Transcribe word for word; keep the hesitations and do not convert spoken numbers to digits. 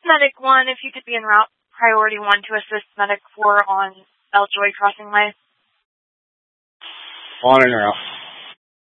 Medic one, if you could be en route, priority one to assist Medic four on Eljoy Crossing Way. On and route.